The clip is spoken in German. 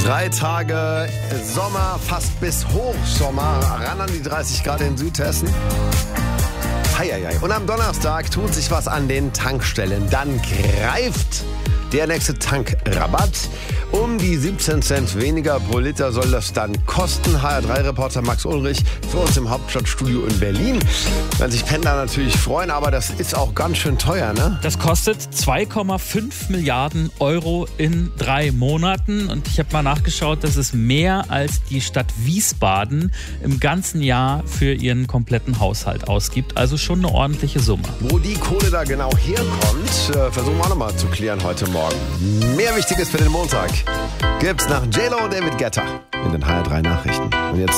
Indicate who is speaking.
Speaker 1: 3 Tage Sommer, fast bis Hochsommer, ran an die 30 Grad in Südhessen. Heieiei. Und am Donnerstag tut sich was an den Tankstellen. Dann greift der nächste Tankrabatt. Um die 17 Cent weniger pro Liter soll das dann kosten. HR3-Reporter Max Ulrich für uns im Hauptstadtstudio in Berlin. Werden sich Pendler natürlich freuen, aber das ist auch ganz schön teuer, ne?
Speaker 2: Das kostet 2,5 Milliarden Euro in 3 Monaten. Und ich habe mal nachgeschaut, das ist mehr als die Stadt Wiesbaden im ganzen Jahr für ihren kompletten Haushalt ausgibt. Also schon eine ordentliche Summe.
Speaker 1: Wo die Kohle da genau herkommt, versuchen wir auch nochmal zu klären heute Morgen. Mehr Wichtiges für den Montag gibt's nach J-Lo und David Guetta in den HR3 Nachrichten. Und jetzt